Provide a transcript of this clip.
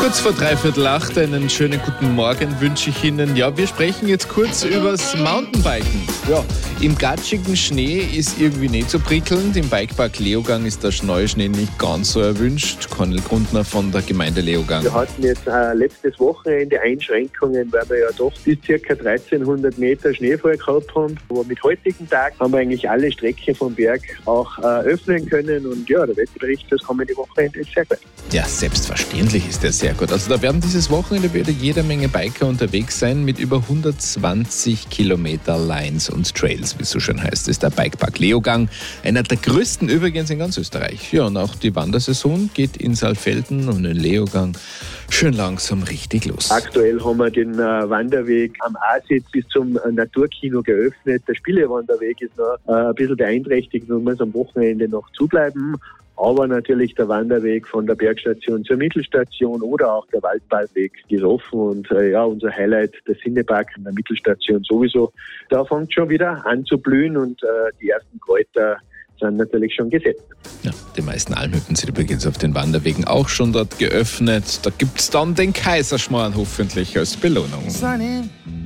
Kurz vor 7:45, einen schönen guten Morgen wünsche ich Ihnen. Ja, wir sprechen jetzt kurz übers Mountainbiken. Ja, im gatschigen Schnee ist irgendwie nicht so prickelnd. Im Bikepark Leogang ist der Neuschnee nicht ganz so erwünscht. Cornel Grundner von der Gemeinde Leogang. Wir hatten jetzt letztes Wochenende Einschränkungen, weil wir ja doch bis ca. 1300 Meter Schneefall gehabt haben. Aber mit heutigen Tag haben wir eigentlich alle Strecken vom Berg auch öffnen können. Und ja, der Wetterbericht das kommende Wochenende ist sehr gut. Ja, selbstverständlich ist der sehr gut. Also da werden dieses Wochenende wieder jede Menge Biker unterwegs sein mit über 120 Kilometer Lines und Trails, wie es so schön heißt. Das ist der Bikepark Leogang, einer der größten übrigens in ganz Österreich. Ja, und auch die Wandersaison geht in Saalfelden und in Leogang schön langsam richtig los. Aktuell haben wir den Wanderweg am Aasitz bis zum Naturkino geöffnet. Der Spielewanderweg ist noch ein bisschen beeinträchtigt und muss am Wochenende noch zubleiben. Aber natürlich der Wanderweg von der Bergstation zur Mittelstation oder auch der Waldbadweg ist offen. Und unser Highlight, der Sinnepark an der Mittelstation sowieso, da fängt schon wieder an zu blühen und die ersten Kräuter sind natürlich schon gesetzt. Ja, die meisten Almhütten sind übrigens auf den Wanderwegen auch schon dort geöffnet. Da gibt es dann den Kaiserschmarrn hoffentlich als Belohnung. Sunny.